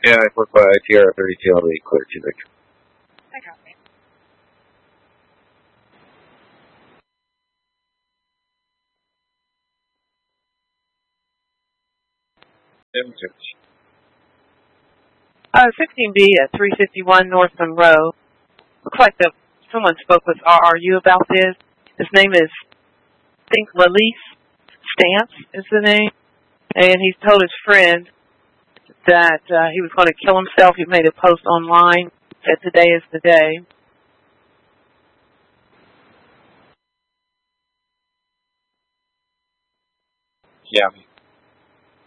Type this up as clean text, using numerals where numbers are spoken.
Yeah, I put TR 32 on the clear to Victor. I copy. Image. 16B at 351 North Monroe. Looks like someone spoke with RRU about this. His name is, I think, Lalise Stamps is the name. And he told his friend that he was going to kill himself. He made a post online that today is the day. Yeah.